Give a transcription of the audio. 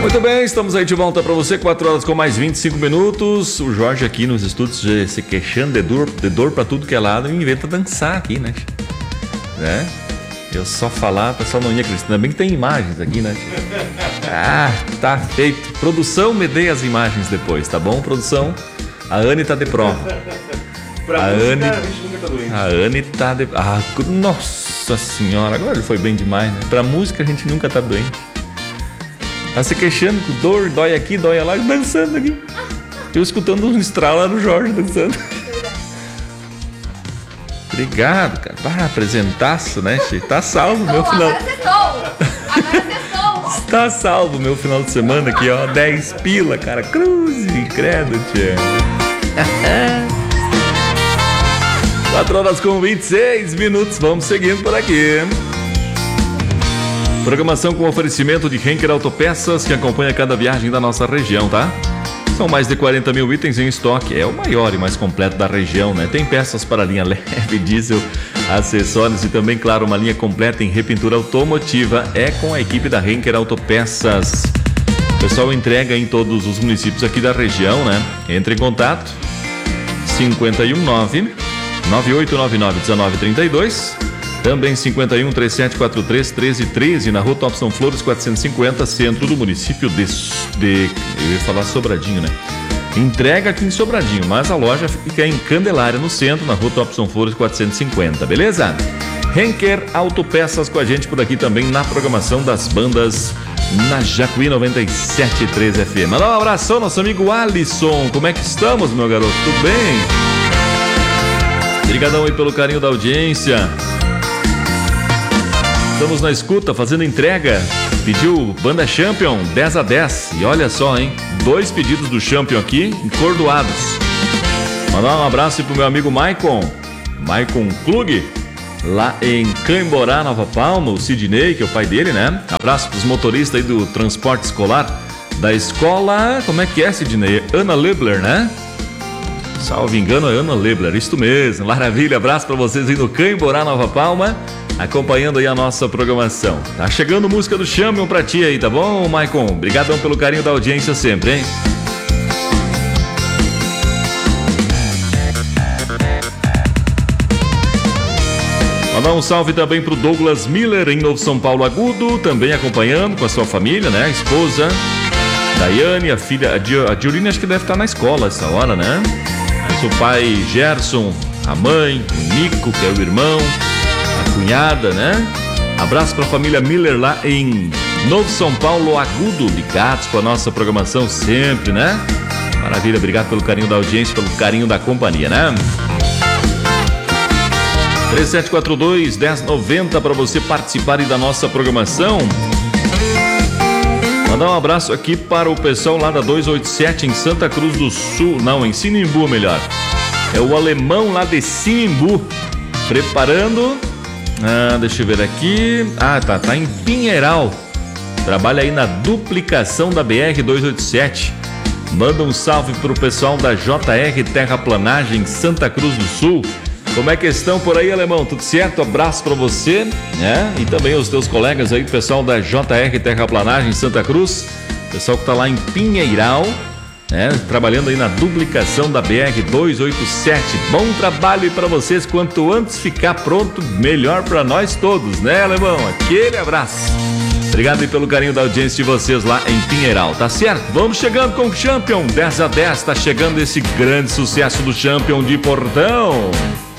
Muito bem, estamos aí de volta para você, 4 horas com mais 25 minutos. O Jorge aqui nos estúdios se queixando de dor para tudo que é lado e inventa dançar aqui, né? Eu só falar, o pessoal não ia acreditar. Ainda bem que tem imagens aqui, né? Ah, tá feito. Produção, me dê as imagens depois, tá bom, produção? A Anne tá de prova. A Anne tá de... Ah, nossa senhora, agora ele foi bem demais, né? Pra música a gente nunca tá doente. Tá se queixando com dor, dói aqui, dói lá, dançando aqui. Eu escutando um estralo lá no Jorge dançando. Obrigado, cara. Apresentaço, né, Che? Tá salvo meu final. Agora Tá salvo meu final de semana aqui, ó. 10 pila, cara. Cruz, credo, tia. 4 horas com 26 minutos. Vamos seguindo por aqui. Programação com oferecimento de Henker Autopeças, que acompanha cada viagem da nossa região, tá? São mais de 40 mil itens em estoque. É o maior e mais completo da região, né? Tem peças para linha leve, diesel, acessórios e também, claro, uma linha completa em repintura automotiva. É com a equipe da Henker Autopeças. O pessoal entrega em todos os municípios aqui da região, né? Entre em contato 519-9899-1932. Também 51-3743-1313, na rua Thompson Flores 450, centro do município de... Eu ia falar Sobradinho, né? Entrega aqui em Sobradinho, mas a loja fica em Candelária, no centro, na rua Thompson Flores 450, beleza? Henker Autopeças com a gente por aqui também na programação das bandas na Jacuí 97.3 FM. Mandar um abração ao nosso amigo Alisson. Como é que estamos, meu garoto? Tudo bem? Obrigadão aí pelo carinho da audiência. Estamos na escuta, fazendo entrega. Pediu Banda Champion 10-10. E olha só, hein? 2 pedidos do Champion aqui, encordoados. Mandar um abraço aí pro meu amigo Maicon Klug, lá em Camborá, Nova Palma. O Sidney, que é o pai dele, né? Abraço pros motoristas aí do transporte escolar da escola... Como é que é, Sidney? Ana Lebler, né? Salvo engano, é Ana Lebler, isto mesmo. Maravilha, abraço pra vocês aí no Camborá, Nova Palma, acompanhando aí a nossa programação. Tá chegando música do Champion pra ti aí, tá bom, Maicon? Obrigadão pelo carinho da audiência sempre, hein? Mandar um salve também pro Douglas Miller, em Novo São Paulo Agudo, também acompanhando com a sua família, né? A esposa, Daiane, a filha, a Diorine, acho que deve estar na escola essa hora, né? Mas o pai Gerson, a mãe, o Nico, que é o irmão, a cunhada, né? Abraço pra família Miller lá em Novo São Paulo Agudo, ligados com a nossa programação sempre, né? Maravilha, obrigado pelo carinho da audiência, pelo carinho da companhia, né? 3742-1090 para você participar aí da nossa programação. Mandar um abraço aqui para o pessoal lá da 287 em Santa Cruz do Sul. Não, em Sinimbu, melhor. É o alemão lá de Sinimbu. Preparando. Deixa eu ver aqui. Tá em Pinheiral. Trabalha aí na duplicação da BR-287. Manda um salve pro pessoal da JR Terraplanagem Santa Cruz do Sul. Como é que estão por aí, alemão? Tudo certo? Abraço pra você, né? E também os teus colegas aí, pessoal da JR Terraplanagem Santa Cruz, pessoal que tá lá em Pinheiral, né? Trabalhando aí na duplicação da BR-287. Bom trabalho aí pra vocês. Quanto antes ficar pronto, melhor pra nós todos, né, alemão? Aquele abraço. Obrigado aí pelo carinho da audiência de vocês lá em Pinheiral, tá certo? Vamos chegando com o Champion 10-10, tá chegando esse grande sucesso do Champion de Portão.